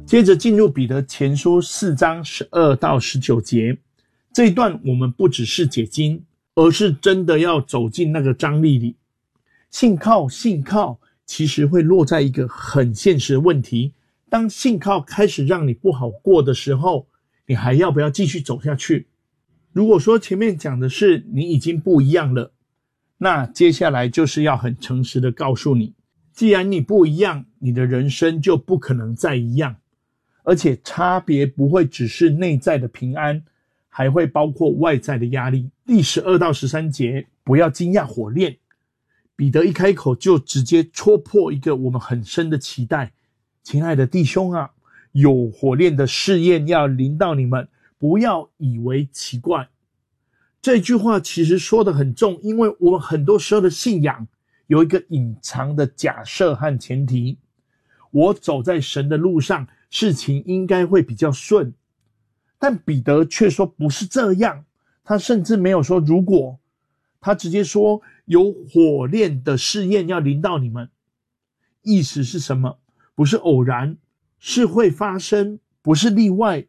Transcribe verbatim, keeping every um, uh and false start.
接着进入彼得前书四章十二到十九节，这一段我们不只是解经，而是真的要走进那个张力里。信靠信靠其实会落在一个很现实的问题，当信靠开始让你不好过的时候，你还要不要继续走下去？如果说前面讲的是你已经不一样了，那接下来就是要很诚实的告诉你，既然你不一样，你的人生就不可能再一样，而且差别不会只是内在的平安，还会包括外在的压力。第十二到十三节，不要惊讶火炼。彼得一开口就直接戳破一个我们很深的期待，亲爱的弟兄啊，有火炼的试验要临到你们，不要以为奇怪。这句话其实说得很重，因为我们很多时候的信仰有一个隐藏的假设和前提，我走在神的路上，事情应该会比较顺。但彼得却说不是这样，他甚至没有说如果，他直接说有火炼的试验要临到你们。意思是什么？不是偶然，是会发生，不是例外，